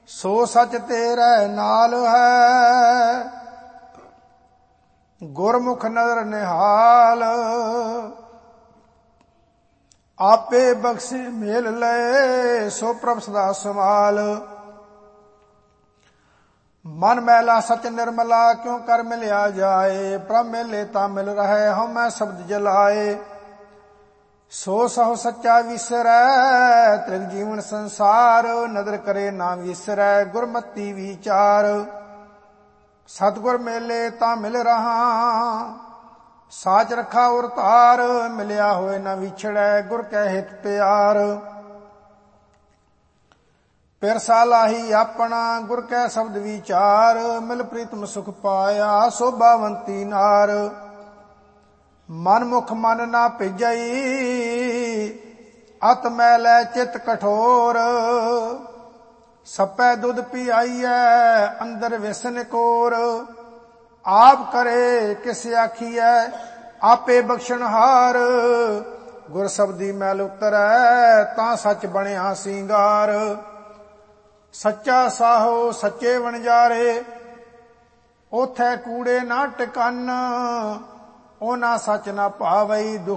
ਸੋ ਸਚ ਤੇਰੇ ਨਾਲ ਹੈ, ਗੁਰਮੁਖ ਨਦਰ ਨਿਹਾਲ। ਆਪੇ ਬਖਸ਼ੇ ਮੇਲ ਲਏ, ਸੋ ਪ੍ਰਭ ਸਦਾ ਸੰਭਾਲ। ਮਨ ਮੈਲਾ ਸਚ ਨਿਰਮਲਾ, ਕਿਉ ਕਰ ਮਿਲਿਆ ਜਾਏ। ਪ੍ਰਭ ਮਿਲੇ ਤਾਂ ਮਿਲ ਰਹੇ, ਹਉਮੈ ਸ਼ਬਦ ਜਲਾਏ। ਸੋ ਸਹੁ ਸੱਚਾ ਵਿਸਰੈ, ਤ੍ਰਿਗ ਜੀਵਨ ਸੰਸਾਰ। ਨਦਰ ਕਰੇ ਨਾ ਵਿਸਰੈ, ਗੁਰਮਤੀ ਵਿਚਾਰ। ਸਤਿਗੁਰ ਮੇਲੇ ਤਾਂ ਮਿਲ ਰਹਾ, ਸਾਚ ਰਖਾ ਉਰ ਧਾਰ। ਮਿਲਿਆ ਹੋਏ ਨਾ ਵਿਛੜੈ, ਗੁਰ ਕੈ ਹਿਤ ਪਿਆਰ। ਪਿਰਸਾ ਲਾਹੀ ਆਪਣਾ, ਗੁਰ ਕੈ ਸ਼ਬਦ ਵਿਚਾਰ। ਮਿਲ ਪ੍ਰੀਤਮ ਸੁਖ ਪਾਇਆ, ਸੋਭਾਵੰਤੀ ਨਾਰ। ਮਨ ਮੁਖ ਮਨ ਨਾ ਭਿਜਈ, ਅਤ ਮੈਲੈ ਚਿਤ ਕਠੋਰ। ਸਪੈ ਦੁੱਧ ਪਿਆਈਐ, ਅੰਦਰ ਵਿਸ ਨਿਕੋਰ। ਆਪ ਕਰੇ ਕਿਸ ਆਖੀਐ, ਆਪੇ ਬਖਸ਼ਣਹਾਰ। ਗੁਰ ਸ਼ਬਦੀ ਮੈਲ ਉਤਰੈ, ਤਾਂ ਸੱਚ ਬਣਿਆ ਸਿੰਗਾਰ। ਸੱਚਾ ਸਾਹੋ ਸੱਚੇ ਵਣਜਾਰੇ, ਓਥੈ ਕੂੜੇ ਨਾ ਟਿਕਨ। ਉਹਨਾਂ ਸੱਚ ਨਾ ਭਾਵਈ, ਦੁਖ